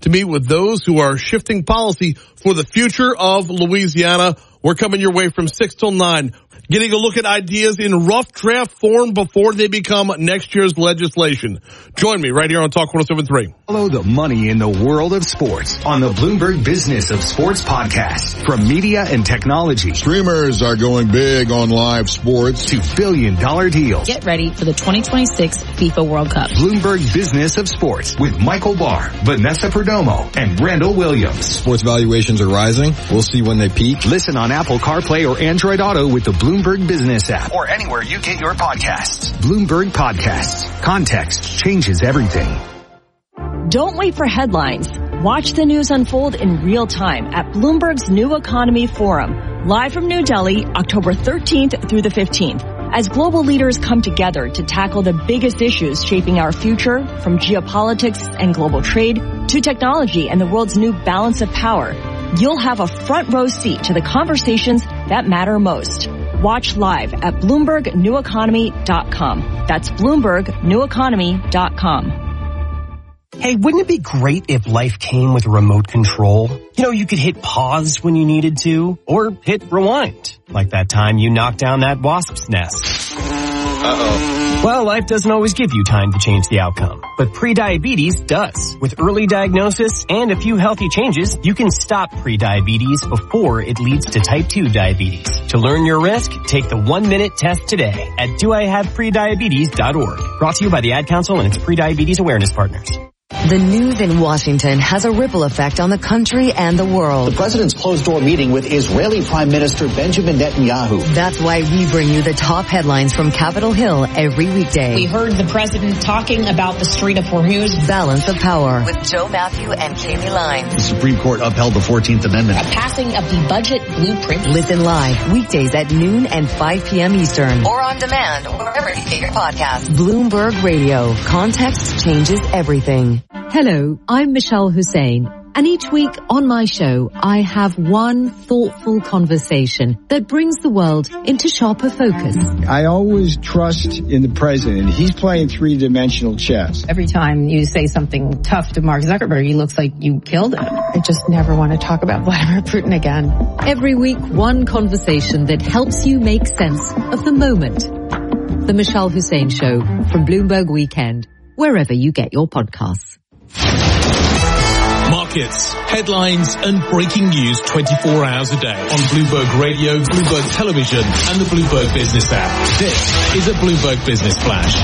to meet with those who are shifting policy for the future of Louisiana. We're coming your way from 6 till 9. Getting a look at ideas in rough draft form before they become next year's legislation. Join me right here on Talk 107.3. Follow the money in the world of sports on the Bloomberg Business of Sports podcast. From media and technology. Streamers are going big on live sports. To billion-dollar deals. Get ready for the 2026 FIFA World Cup. Bloomberg Business of Sports with Michael Barr, Vanessa Perdomo, and Randall Williams. Sports valuations are rising. We'll see when they peak. Listen on Apple CarPlay or Android Auto with the Bloomberg Business app or anywhere you get your podcasts. Bloomberg Podcasts. Context changes everything. Don't wait for headlines. Watch the news unfold in real time at Bloomberg's New Economy Forum, live from New Delhi, October 13th through the 15th, as global leaders come together to tackle the biggest issues shaping our future, from geopolitics and global trade to technology and the world's new balance of power. You'll have a front row seat to the conversations that matter most. Watch live at BloombergNewEconomy.com. That's BloombergNewEconomy.com. Hey, wouldn't it be great if life came with remote control? You know, you could hit pause when you needed to, or hit rewind, like that time you knocked down that wasp's nest. Uh-oh. Well, life doesn't always give you time to change the outcome, but prediabetes does. With early diagnosis and a few healthy changes, you can stop prediabetes before it leads to type 2 diabetes. To learn your risk, take the 1-minute test today at doihaveprediabetes.org. Brought to you by the Ad Council and its prediabetes awareness partners. The news in Washington has a ripple effect on the country and the world. The president's closed-door meeting with Israeli Prime Minister Benjamin Netanyahu. That's why we bring you the top headlines from Capitol Hill every weekday. We heard the president talking about the Strait of Hormuz. Balance of Power with Joe Matthew and Katie Lyons. The Supreme Court upheld the 14th Amendment. A passing of the budget blueprint. Listen live weekdays at noon and 5 p.m. Eastern. Or on demand wherever you get your podcasts. Bloomberg Radio. Context changes everything. Hello, I'm Michelle Hussein, and each week on my show, I have one thoughtful conversation that brings the world into sharper focus. I always trust in the president. He's playing three-dimensional chess. Every time you say something tough to Mark Zuckerberg, he looks like you killed him. I just never want to talk about Vladimir Putin again. Every week, one conversation that helps you make sense of the moment. The Michelle Hussein Show from Bloomberg Weekend, wherever you get your podcasts. Markets, headlines and breaking news 24 hours a day on Bloomberg Radio, Bloomberg Television and the Bloomberg Business app. This is a Bloomberg Business Flash.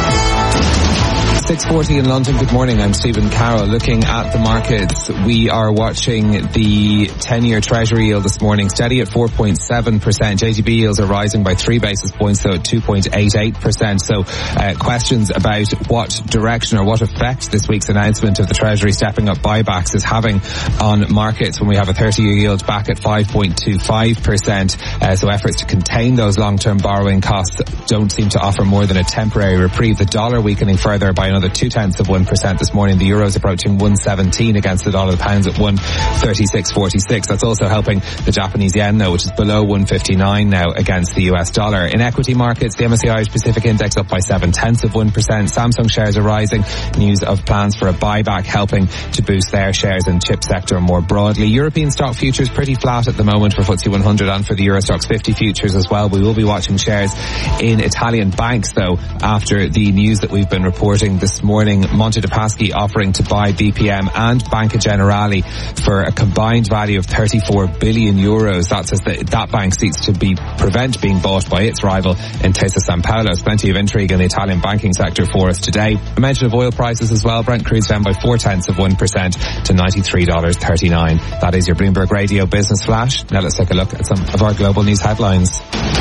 6:40 in London. Good morning. I'm Stephen Carroll. Looking at the markets, we are watching the 10-year Treasury yield this morning, steady at 4.7%. JGB yields are rising by 3 basis points, though at 2.88%. So questions about what direction or what effect this week's announcement of the Treasury stepping up buybacks is having on markets when we have a 30-year yield back at 5.25%. So efforts to contain those long-term borrowing costs don't seem to offer more than a temporary reprieve. The dollar weakening further by another 0.2% this morning. The euro's approaching 117 against the dollar. The pound's at 136.46. That's also helping the Japanese yen, though, which is below 159 now against the US dollar. In equity markets, the MSCI Irish Pacific Index up by 0.7%. Samsung shares are rising. News of plans for a buyback helping to boost their shares in chip sector more broadly. European stock futures pretty flat at the moment for FTSE 100 and for the Euro Stoxx 50 futures as well. We will be watching shares in Italian banks, though, after the news that we've been reporting this morning. Monte dei Paschi offering to buy BPM and Banca Generali for a combined value of 34 billion euros. That says that bank seeks to prevent being bought by its rival Intesa Sanpaolo. There's plenty of intrigue in the Italian banking sector for us today. A mention of oil prices as well. Brent crude's down by 0.4% to $93.39. That is your Bloomberg Radio Business Flash. Now let's take a look at some of our global news headlines.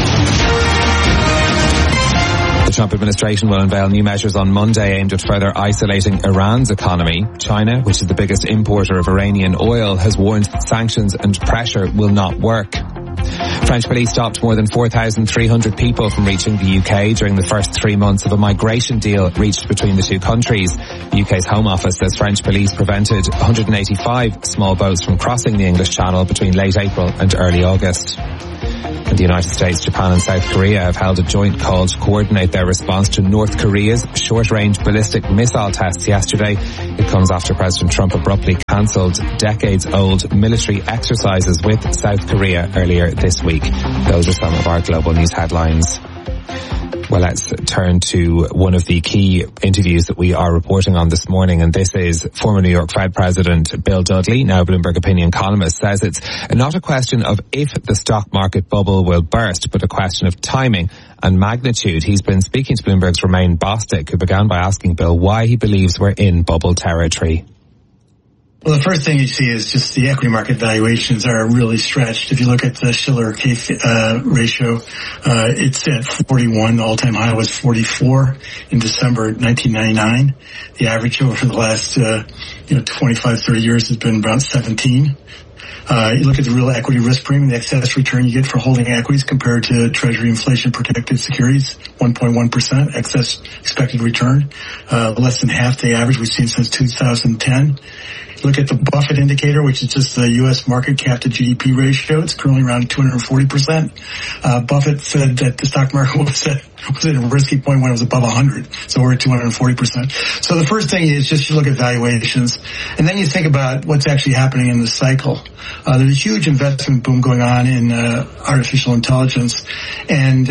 The Trump administration will unveil new measures on Monday aimed at further isolating Iran's economy. China, which is the biggest importer of Iranian oil, has warned that sanctions and pressure will not work. French police stopped more than 4,300 people from reaching the UK during the first 3 months of a migration deal reached between the two countries. The UK's Home Office says French police prevented 185 small boats from crossing the English Channel between late April and early August. The United States, Japan and South Korea have held a joint call to coordinate their response to North Korea's short-range ballistic missile tests yesterday. It comes after President Trump abruptly cancelled decades-old military exercises with South Korea earlier this week. Those are some of our global news headlines. Well, let's turn to one of the key interviews that we are reporting on this morning, and this is former New York Fed President Bill Dudley, now Bloomberg opinion columnist, says it's not a question of if the stock market bubble will burst, but a question of timing and magnitude. He's been speaking to Bloomberg's Romain Bostic, who began by asking Bill why he believes we're in bubble territory. Well, the first thing you see is just the equity market valuations are really stretched. If you look at the Shiller-K ratio, it's at 41. The all-time high was 44 in December 1999. The average over the last 25, 30 years has been around 17. You look at the real equity risk premium, the excess return you get for holding equities compared to Treasury inflation protected securities, 1.1% excess expected return, less than half the average we've seen since 2010. Look at the Buffett indicator, which is just the U.S. market cap to GDP ratio. It's currently around 240%. Buffett said that the stock market was at a risky point when it was above 100. So we're at 240%. So the first thing is just you look at valuations, and then you think about what's actually happening in the cycle. There's a huge investment boom going on in artificial intelligence, and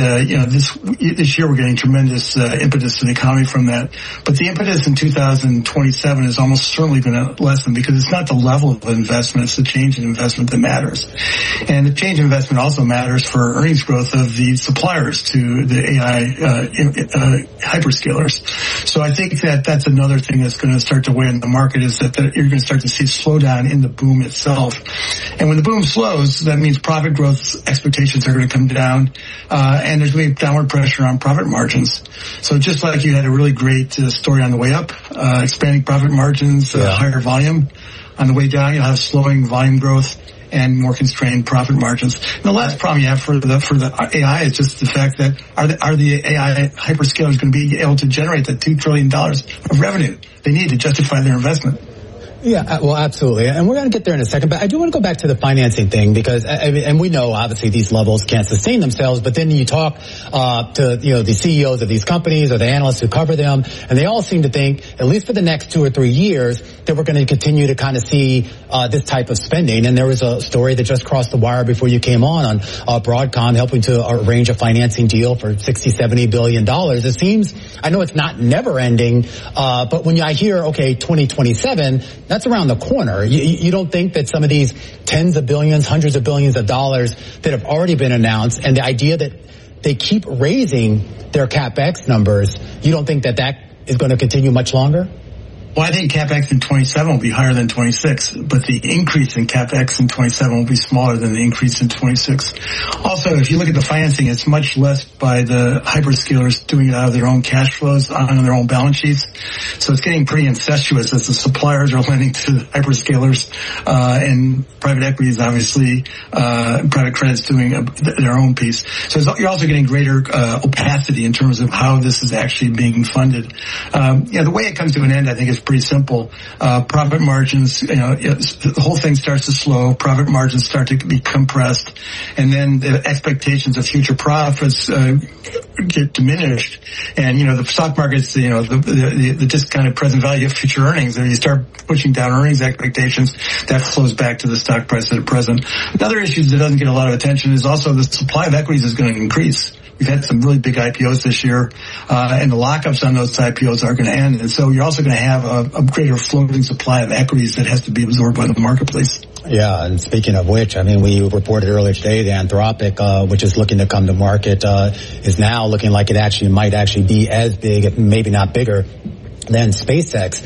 this year we're getting tremendous impetus to the economy from that. But the impetus in 2027 is almost certainly going to lessen because it's not the level of investment, it's the change in investment that matters. And the change in investment also matters for earnings growth of the suppliers to the AI hyperscalers. So I think that that's another thing that's going to start to weigh in the market is that you're going to start to see a slowdown in the boom itself. And when the boom slows, that means profit growth expectations are going to come down, and there's going to be downward pressure on profit margins. So just like you had a really great story on the way up, expanding profit margins, higher volume. On the way down, you'll have slowing volume growth and more constrained profit margins. And the last problem you have for the AI is just the fact that are the AI hyperscalers going to be able to generate the $2 trillion of revenue they need to justify their investment? Yeah, well, absolutely. And we're going to get there in a second. But I do want to go back to the financing thing because, and we know obviously these levels can't sustain themselves, but then you talk to, the CEOs of these companies or the analysts who cover them, and they all seem to think, at least for the next 2 or 3 years, that we're going to continue to kind of see this type of spending. And there was a story that just crossed the wire before you came on Broadcom helping to arrange a financing deal for $60-70 billion. It seems, I know it's not never ending, but when I hear, okay, 2027, that's around the corner. You don't think that some of these tens of billions, hundreds of billions of dollars that have already been announced and the idea that they keep raising their CapEx numbers, you don't think that is going to continue much longer? Well, I think CapEx in 27 will be higher than 26, but the increase in CapEx in 27 will be smaller than the increase in 26. Also, if you look at the financing, it's much less by the hyperscalers doing it out of their own cash flows on their own balance sheets. So it's getting pretty incestuous as the suppliers are lending to the hyperscalers, and private equity is obviously, private credit's doing their own piece. So you're also getting greater opacity in terms of how this is actually being funded. The way it comes to an end, I think, is pretty simple. Profit margins, the whole thing starts to slow. Profit margins start to be compressed, and then the expectations of future profits get diminished. And the stock market's the discounted present value of future earnings. And you start pushing down earnings expectations, that flows back to the stock price at present. Another issue that doesn't get a lot of attention is also the supply of equities is going to increase. We've had some really big IPOs this year, and the lockups on those IPOs are going to end. And so you're also going to have a greater floating supply of equities that has to be absorbed by the marketplace. Yeah, and speaking of which, we reported earlier today the Anthropic, which is looking to come to market, is now looking like it might be as big, if maybe not bigger, than SpaceX.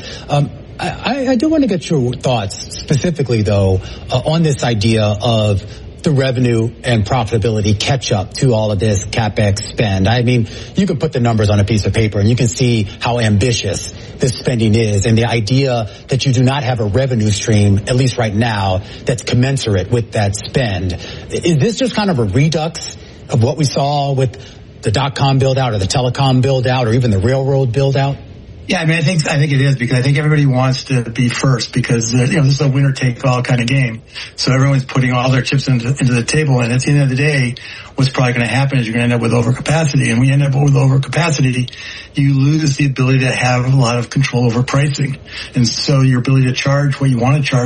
I do want to get your thoughts specifically, though, on this idea of the revenue and profitability catch up to all of this CapEx spend. You can put the numbers on a piece of paper and you can see how ambitious this spending is, and the idea that you do not have a revenue stream, at least right now, that's commensurate with that spend. Is this just kind of a redux of what we saw with the .com build out or the telecom build out or even the railroad build out? Yeah, I mean, I think it is, because I think everybody wants to be first, because this is a winner take all kind of game. So everyone's putting all their chips into the table, and at the end of the day, what's probably going to happen is you're going to end up with overcapacity. And when you end up with overcapacity, you lose the ability to have a lot of control over pricing. And so your ability to charge what you want to charge